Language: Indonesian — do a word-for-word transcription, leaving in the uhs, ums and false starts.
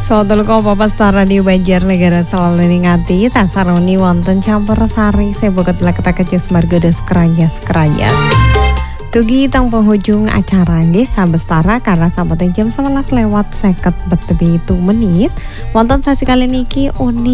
Saudara Bapak Radio Banjarnegara selalu ningati tasaroni wonten campur sari sebogot laketakeus margodes keranyas-keranyas. Tugi tang penghujung acara nggih sabestara karena sampun jam sebelas lewat seket betepi itu menit wonten sasi kali niki uni